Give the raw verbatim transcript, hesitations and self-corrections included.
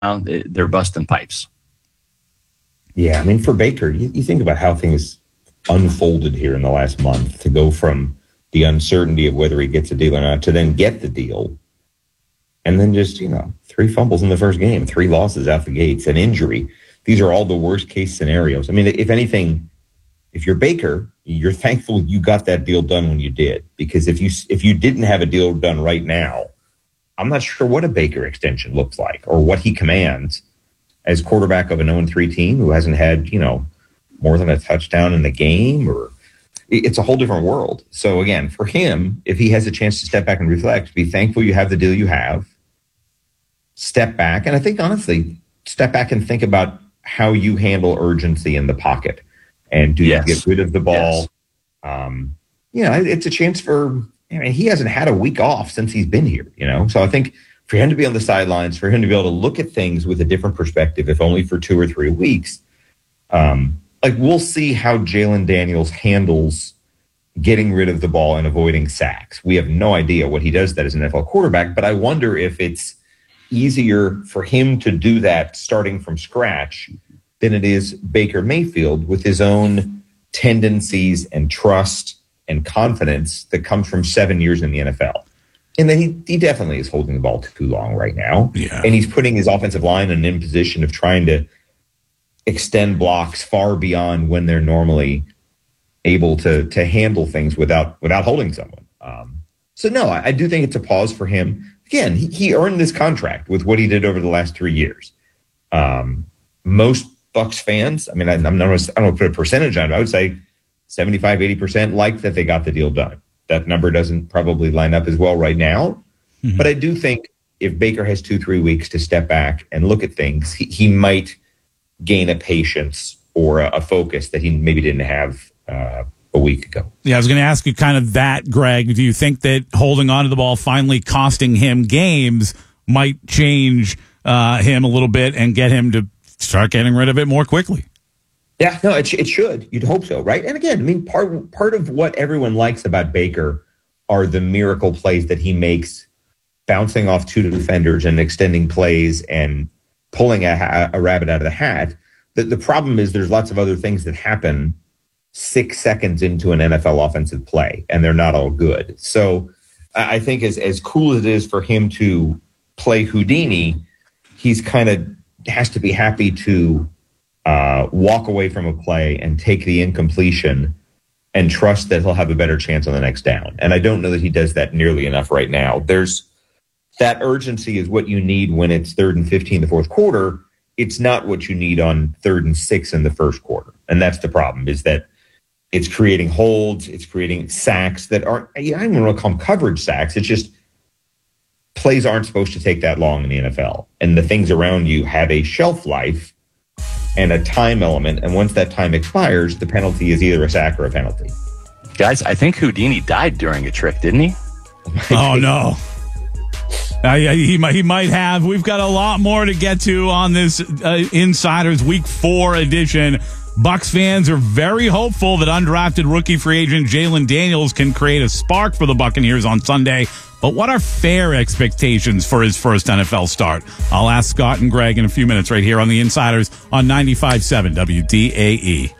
they're busting pipes. Yeah, I mean, for Baker, you, you think about how things unfolded here in the last month to go from the uncertainty of whether he gets a deal or not to then get the deal. And then just, you know, three fumbles in the first game, three losses out the gates, an injury. These are all the worst case scenarios. I mean, if anything, if you're Baker, you're thankful you got that deal done when you did. Because if you if you didn't have a deal done right now, I'm not sure what a Baker extension looks like or what he commands as quarterback of an oh and three team who hasn't had, you know, more than a touchdown in the game. Or it's a whole different world. So again, for him, if he has a chance to step back and reflect, be thankful you have the deal you have. Step back, and I think honestly, step back and think about how you handle urgency in the pocket. And do yes. you get rid of the ball? Yes. Um, you know, it's a chance for, I mean, he hasn't had a week off since he's been here, you know? So I think for him to be on the sidelines, for him to be able to look at things with a different perspective, if only for two or three weeks, um, like we'll see how Jalen Daniels handles getting rid of the ball and avoiding sacks. We have no idea what he does that as an N F L quarterback, but I wonder if it's easier for him to do that starting from scratch than it is Baker Mayfield with his own tendencies and trust and confidence that comes from seven years in the N F L. And then he, he definitely is holding the ball too long right now. Yeah. And he's putting his offensive line in, in position of trying to extend blocks far beyond when they're normally able to to handle things without without holding someone. Um, so, no, I, I do think it's a pause for him. Again, he, he earned this contract with what he did over the last three years. Um, most Bucs fans, I mean, I, I'm not, I don't put a percentage on it. I would say seventy-five, eighty percent like that they got the deal done. That number doesn't probably line up as well right now. Mm-hmm. But I do think if Baker has two, three weeks to step back and look at things, he, he might gain a patience or a, a focus that he maybe didn't have uh, a week ago. Yeah, I was going to ask you kind of that, Greg. Do you think that holding on to the ball, finally costing him games, might change uh, him a little bit and get him to start getting rid of it more quickly? Yeah, no, it, it should. You'd hope so, right? And again, I mean, part part of what everyone likes about Baker are the miracle plays that he makes, bouncing off two defenders and extending plays and pulling a, a rabbit out of the hat. The, the problem is there's lots of other things that happen six seconds into an N F L offensive play, and they're not all good. So I think as, as cool as it is for him to play Houdini, he's kind of has to be happy to uh, walk away from a play and take the incompletion and trust that he'll have a better chance on the next down. And I don't know that he does that nearly enough right now. There's that urgency is what you need when it's third and fifteen in the fourth quarter. It's not what you need on third and six in the first quarter. And that's the problem, is that it's creating holds, it's creating sacks that aren't, I don't even want to call them coverage sacks. It's just plays aren't supposed to take that long in the N F L. And the things around you have a shelf life and a time element. And once that time expires, the penalty is either a sack or a penalty. Guys, I think Houdini died during a trick, didn't he? Oh, no. Uh, yeah, he might, he might have. We've got a lot more to get to on this uh, Insiders Week four edition. Bucs fans are very hopeful that undrafted rookie free agent Jalen Daniels can create a spark for the Buccaneers on Sunday. But what are fair expectations for his first N F L start? I'll ask Scott and Greg in a few minutes right here on the Insiders on ninety-five point seven W D A E.